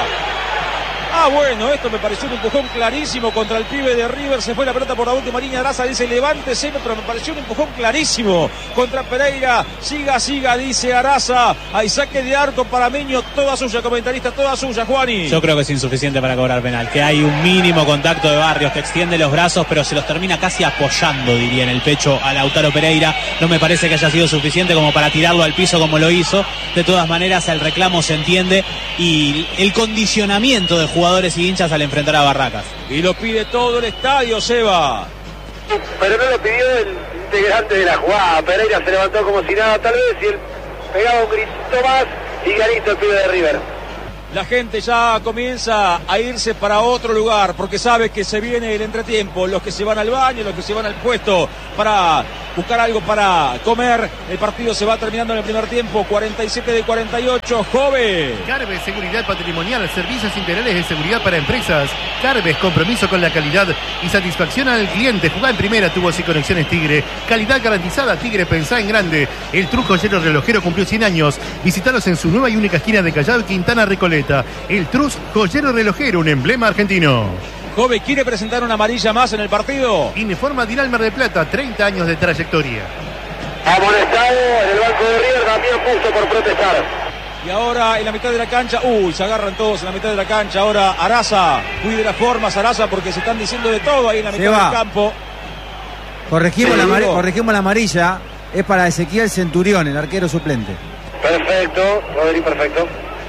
Ah, bueno, esto me pareció un empujón clarísimo contra el pibe de River. Se fue la pelota por la última línea. Araza dice levántese, pero me pareció un empujón clarísimo contra Pereira. Siga, siga, dice Araza. Hay saque de arco para Miño. Toda suya, comentarista, toda suya, Juani. Yo creo que es insuficiente para cobrar penal. Que hay un mínimo contacto de Barrios que extiende los brazos, pero se los termina casi apoyando, diría, en el pecho a Lautaro Pereira. No me parece que haya sido suficiente como para tirarlo al piso como lo hizo. De todas maneras, el reclamo se entiende y el condicionamiento de jugadores jugadores y hinchas al enfrentar a Barracas. Y lo pide todo el estadio, Seba. Pero no lo pidió el integrante de la jugada. Pereira se levantó como si nada, tal vez, y él pegaba un grito más y ganito el pibe de River. La gente ya comienza a irse para otro lugar porque sabe que se viene el entretiempo. Los que se van al baño, los que se van al puesto para buscar algo para comer. El partido se va terminando en el primer tiempo. cuarenta y siete de cuarenta y ocho. Joven. Carves, seguridad patrimonial, servicios integrales de seguridad para empresas. Carves, compromiso con la calidad y satisfacción al cliente. Jugá en primera, tubos y conexiones Tigre. Calidad garantizada, Tigre, pensá en grande. El Trus Joyero Relojero cumplió cien años. Visítalos en su nueva y única esquina de Callao y Quintana Recoleta. El Trus Joyero Relojero, un emblema argentino. Jove, ¿quiere presentar una amarilla más en el partido? Informa Dinal Mar del Plata, treinta años de trayectoria. Amonestado en el banco de River, también puso por protestar. Y ahora en la mitad de la cancha, uy, se agarran todos en la mitad de la cancha. Ahora Araza, cuide las formas, Araza, porque se están diciendo de todo ahí en la mitad del campo. Corregimos, la, amar- corregimos la amarilla, es para Ezequiel Centurión, el arquero suplente. Perfecto, Rodri, perfecto.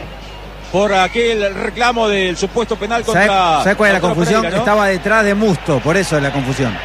Por aquel reclamo del supuesto penal contra... ¿Sabes cuál es la confusión? Pereira, ¿no? Estaba detrás de Musto, por eso es la confusión.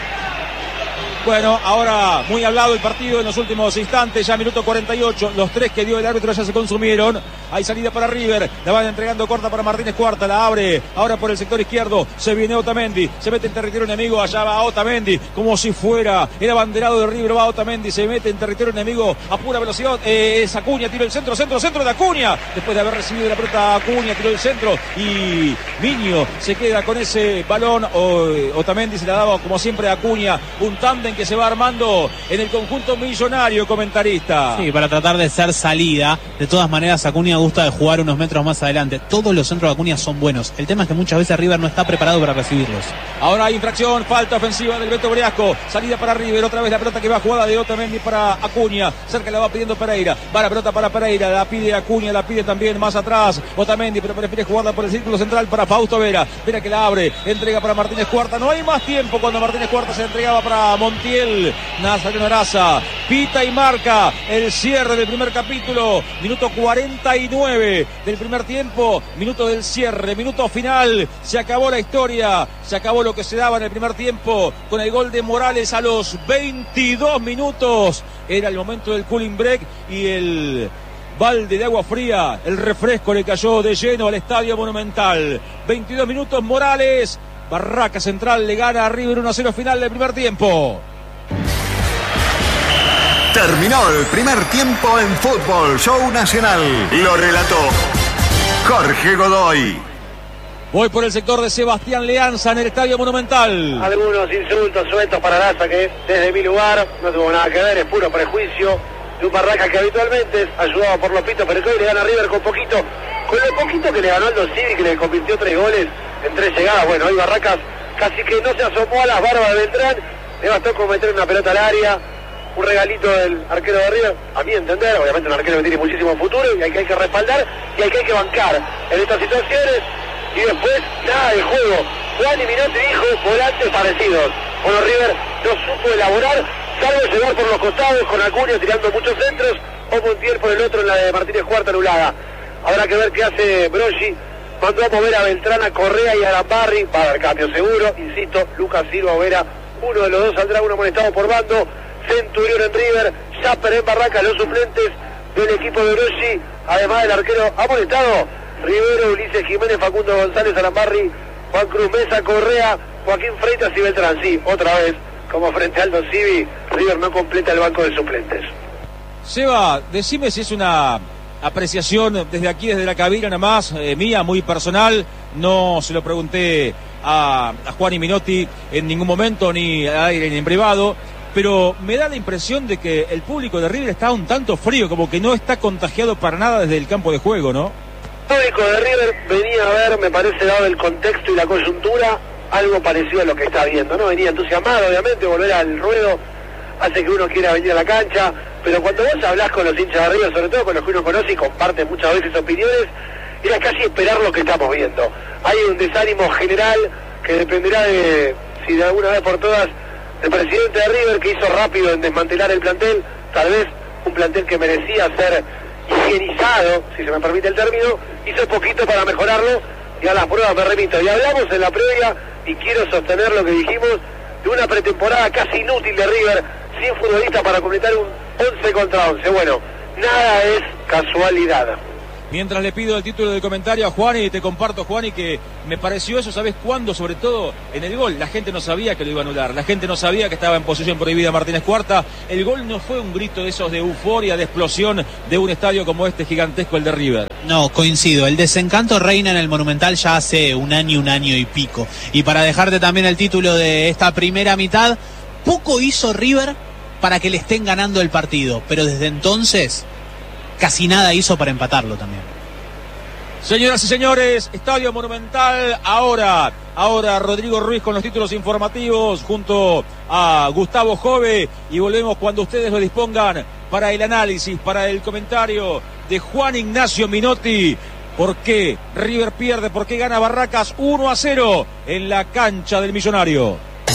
Bueno, ahora muy hablado el partido en los últimos instantes, ya minuto cuarenta y ocho, los tres que dio el árbitro ya se consumieron. Hay salida para River, la van entregando corta para Martínez Cuarta, la abre ahora por el sector izquierdo, se viene Otamendi, se mete en territorio enemigo, allá va Otamendi, como si fuera el abanderado de River, va Otamendi, se mete en territorio enemigo a pura velocidad, eh, es Acuña, tiro el centro, centro, centro de Acuña, después de haber recibido la pelota Acuña, tiró el centro y Miño se queda con ese balón, o, eh, Otamendi se la daba como siempre a Acuña, un tándem que se va armando en el conjunto millonario, comentarista. Sí, para tratar de ser salida. De todas maneras, Acuña gusta de jugar unos metros más adelante. Todos los centros de Acuña son buenos. El tema es que muchas veces River no está preparado para recibirlos. Ahora hay infracción, falta ofensiva del Beto Briasco. Salida para River, otra vez la pelota que va jugada de Otamendi para Acuña. Cerca la va pidiendo Pereira. Va la pelota para Pereira, la pide Acuña, la pide también más atrás Otamendi, pero prefiere jugarla por el círculo central para Fausto Vera. Vera que la abre, entrega para Martínez Cuarta. No hay más tiempo cuando Martínez Cuarta se entregaba para Montiel. Nazareno Araza pita y marca el cierre del primer capítulo, minuto cuarenta y nueve del primer tiempo, minuto del cierre, minuto final, se acabó la historia, se acabó lo que se daba en el primer tiempo con el gol de Morales a los veintidós minutos, era el momento del cooling break y el balde de agua fría, el refresco le cayó de lleno al Estadio Monumental. veintidós minutos, Morales, Barraca Central le gana a River uno a cero final del primer tiempo. Terminó el primer tiempo en Fútbol Show Nacional. Lo relató Jorge Godoy. Voy por el sector de Sebastián Leanza en el Estadio Monumental. Algunos insultos sueltos para Araza que desde mi lugar no tuvo nada que ver, es puro prejuicio de un Barracas que habitualmente es ayudado por los pitos, pero que hoy le gana a River con poquito, con lo poquito que le ganó Aldo Civi, que le convirtió tres goles en tres llegadas. Bueno, hoy Barracas casi que no se asomó a las barbas de Beltrán, le bastó con meter una pelota al área. Un regalito del arquero de River, a mi entender, obviamente un arquero que tiene muchísimo futuro y hay que, hay que respaldar y hay que, hay que bancar en estas situaciones. Y después, nada de juego. Juan y Minotti dijo volantes parecidos. Bueno, River no supo elaborar salvo llegar por los costados con Acuña tirando muchos centros o Montiel por el otro en la de Martínez Cuarta anulada. Habrá que ver qué hace Broggi. Mandó a mover a Beltrán, a Correa y a Arambarri. Va a haber cambio seguro, insisto. Lucas Silva o Vera, uno de los dos saldrá, uno amonestado por bando. Centurión en River, Jasper en Barraca, los suplentes del equipo de Broggi, además del arquero amonestado, Rivero, Ulises Jiménez, Facundo González, Arambarri, Juan Cruz Mesa, Correa, Joaquín Freitas y Beltrán. Sí, otra vez, como frente a Aldo Civi, River no completa el banco de suplentes. Seba, decime si es una apreciación desde aquí, desde la cabina nada más, eh, mía, muy personal. No se lo pregunté a, a Juan y Minotti en ningún momento, ni al aire ni en privado, pero me da la impresión de que el público de River está un tanto frío, como que no está contagiado para nada desde el campo de juego, ¿no? El público de River venía a ver, me parece, dado el contexto y la coyuntura, algo parecido a lo que está viendo, ¿no? Venía entusiasmado, obviamente, volver al ruedo hace que uno quiera venir a la cancha, pero cuando vos hablás con los hinchas de River, sobre todo con los que uno conoce y comparte muchas veces opiniones, era casi esperar lo que estamos viendo. Hay un desánimo general que dependerá de si de alguna vez por todas el presidente de River, que hizo rápido en desmantelar el plantel, tal vez un plantel que merecía ser higienizado, si se me permite el término, hizo poquito para mejorarlo, y a las pruebas me remito. Y hablamos en la previa, y quiero sostener lo que dijimos, de una pretemporada casi inútil de River, sin futbolista para completar un once contra once. Bueno, nada es casualidad. Mientras le pido el título de comentario a Juan, y te comparto, Juan, y que me pareció eso, ¿sabes cuándo? Sobre todo en el gol. La gente no sabía que lo iba a anular, la gente no sabía que estaba en posesión prohibida Martínez Cuarta. El gol no fue un grito de esos de euforia, de explosión de un estadio como este gigantesco, el de River. No, coincido. El desencanto reina en el Monumental ya hace un año, un año y pico. Y para dejarte también el título de esta primera mitad, poco hizo River para que le estén ganando el partido, pero desde entonces casi nada hizo para empatarlo también. Señoras y señores, Estadio Monumental, ahora, ahora Rodrigo Ruiz con los títulos informativos junto a Gustavo Jove, y volvemos cuando ustedes lo dispongan para el análisis, para el comentario de Juan Ignacio Minotti. ¿Por qué River pierde? ¿Por qué gana Barracas uno a cero en la cancha del Millonario?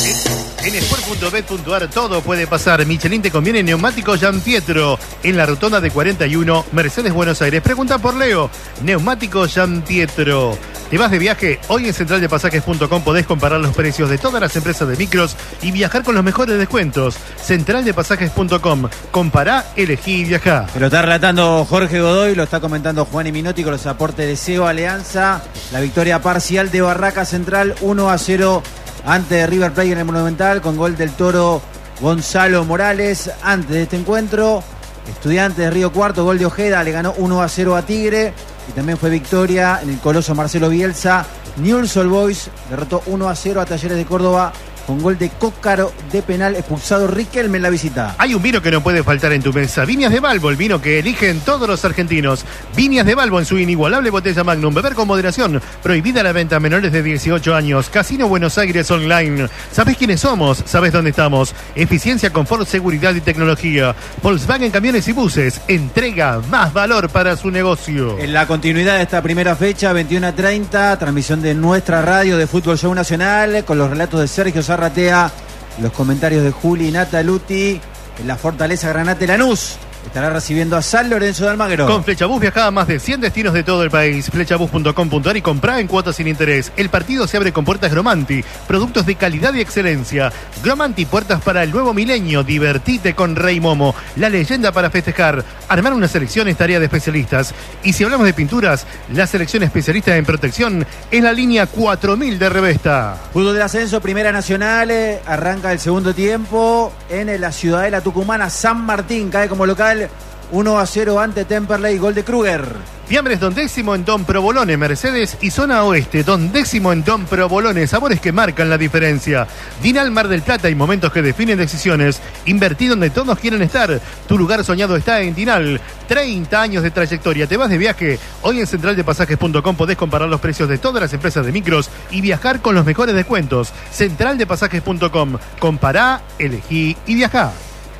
En sport punto bet punto ar todo puede pasar. Michelin te conviene neumático Gianpietro en la rotonda de cuarenta y uno, Mercedes, Buenos Aires. Pregunta por Leo. Neumático Gianpietro. ¿Te vas de viaje? Hoy en central de pasajes punto com podés comparar los precios de todas las empresas de micros y viajar con los mejores descuentos. central de pasajes punto com. Compará, elegí y viajá. Lo está relatando Jorge Godoy, lo está comentando Juan y Minotti con los aportes de Seba Alianza. La victoria parcial de Barraca Central uno a cero ante River Plate en el Monumental, con gol del Toro Gonzalo Morales. Antes de este encuentro, Estudiantes de Río Cuarto, gol de Ojeda, le ganó uno a cero a Tigre. Y también fue victoria en el Coloso Marcelo Bielsa. Newell's Old Boys derrotó uno a cero a Talleres de Córdoba, con gol de Cócaro de penal, expulsado Riquelme en la visita. Hay un vino que no puede faltar en tu mesa. Viñas de Balbo, el vino que eligen todos los argentinos. Viñas de Balbo en su inigualable botella Magnum. Beber con moderación. Prohibida la venta a menores de dieciocho años. Casino Buenos Aires Online. ¿Sabés quiénes somos? ¿Sabés dónde estamos? Eficiencia, confort, seguridad y tecnología. Volkswagen Camiones y Buses. Entrega más valor para su negocio. En la continuidad de esta primera fecha, veintiuno a treinta, transmisión de nuestra radio de Fútbol Show Nacional, con los relatos de Sergio Zarratea, los comentarios de Juli Nataluti. En la Fortaleza Granate Lanús estará recibiendo a San Lorenzo de Almagro. Con Flechabús viajá a más de cien destinos de todo el país. Flechabús punto com punto ar y comprá en cuotas sin interés. El partido se abre con puertas Gromanti, productos de calidad y excelencia. Gromanti, puertas para el nuevo milenio. Divertite con Rey Momo, la leyenda para festejar. Armar una selección es tarea de especialistas. Y si hablamos de pinturas, la selección especialista en protección es la línea cuatro mil de Revesta. Fútbol del ascenso, Primera Nacional, eh, arranca el segundo tiempo en la Ciudadela Tucumana. San Martín cae como local uno a cero ante Temperley, gol de Kruger. Fiambres Don Décimo en Don Provolone, Mercedes y Zona Oeste. Don Décimo en Don Provolone, sabores que marcan la diferencia. Dinal Mar del Plata y momentos que definen decisiones. Invertí donde todos quieren estar. Tu lugar soñado está en Dinal. treinta años de trayectoria. ¿Te vas de viaje? Hoy en central de pasajes punto com podés comparar los precios de todas las empresas de micros y viajar con los mejores descuentos. central de pasajes punto com. Compará, elegí y viajá.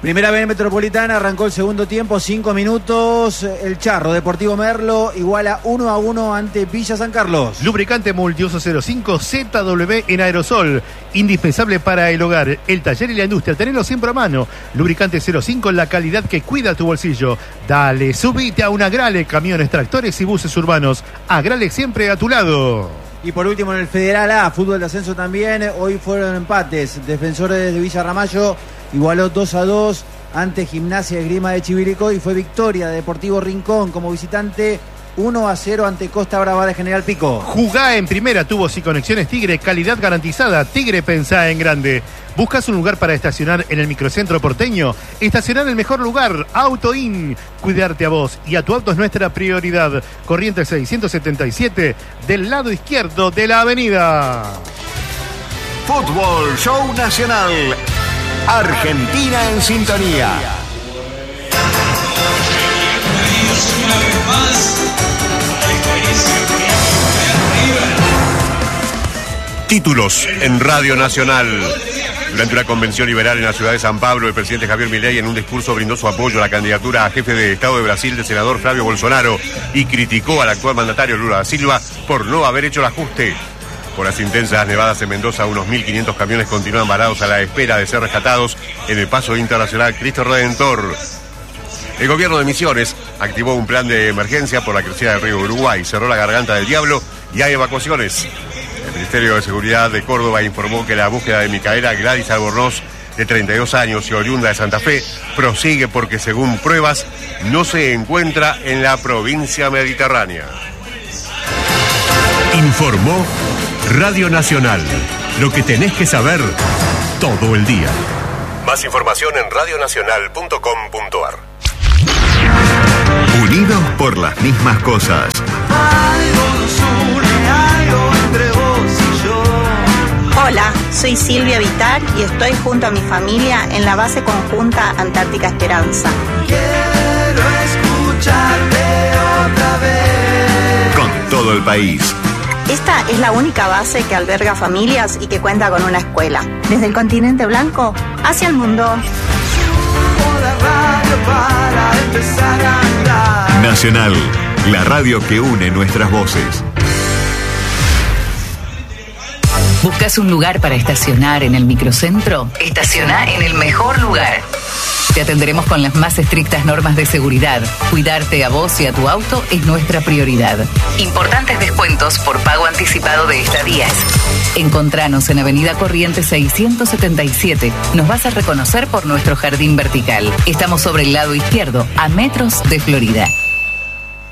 Primera B Metropolitana, arrancó el segundo tiempo, cinco minutos. El Charro Deportivo Merlo iguala uno a uno ante Villa San Carlos. Lubricante multiuso cero cinco Z W en aerosol, indispensable para el hogar, el taller y la industria. Tenelo siempre a mano. Lubricante cero cinco, la calidad que cuida tu bolsillo. Dale, subite a un Agrale, camiones, tractores y buses urbanos. Agrale siempre a tu lado. Y por último en el Federal A, fútbol de ascenso también, hoy fueron empates. Defensores de Villa Ramallo igualó dos a dos ante Gimnasia Esgrima de Chivilcoy y fue victoria de Deportivo Rincón como visitante uno a cero ante Costa Brava de General Pico. Jugá en primera, tubos y conexiones Tigre, calidad garantizada. Tigre, pensá en grande. ¿Buscas un lugar para estacionar en el microcentro porteño? Estacionar en el mejor lugar, Auto In. Cuidarte a vos y a tu auto es nuestra prioridad. Corrientes seiscientos setenta y siete, del lado izquierdo de la avenida. Fútbol Show Nacional. Argentina en sintonía. Títulos en Radio Nacional. Durante una convención liberal en la ciudad de San Pablo, el presidente Javier Milei en un discurso brindó su apoyo a la candidatura a jefe de Estado de Brasil del senador Flavio Bolsonaro y criticó al actual mandatario Lula da Silva por no haber hecho el ajuste. Por las intensas nevadas en Mendoza, unos mil quinientos camiones continúan varados a la espera de ser rescatados en el paso internacional Cristo Redentor. El gobierno de Misiones activó un plan de emergencia por la crecida del río Uruguay, cerró la garganta del Diablo y hay evacuaciones. El Ministerio de Seguridad de Córdoba informó que la búsqueda de Micaela Gladys Albornoz, de treinta y dos años y oriunda de Santa Fe, prosigue porque según pruebas no se encuentra en la provincia mediterránea. Informó Radio Nacional. Lo que tenés que saber todo el día. Más información en radio nacional punto com punto a r. Unidos por las mismas cosas. Algo nos une, algo entre vos y yo. Hola, soy Silvia Vitar y estoy junto a mi familia en la base conjunta Antártica Esperanza. Quiero escucharte otra vez. Con todo el país. Esta es la única base que alberga familias y que cuenta con una escuela. Desde el continente blanco hacia el mundo. Subo la radio para empezar a andar. Nacional, la radio que une nuestras voces. ¿Buscas un lugar para estacionar en el microcentro? Estaciona en el mejor lugar. Te atenderemos con las más estrictas normas de seguridad. Cuidarte a vos y a tu auto es nuestra prioridad. Importantes descuentos por pago anticipado de estadías. Encontranos en Avenida Corrientes seiscientos setenta y siete. Nos vas a reconocer por nuestro jardín vertical. Estamos sobre el lado izquierdo, a metros de Florida.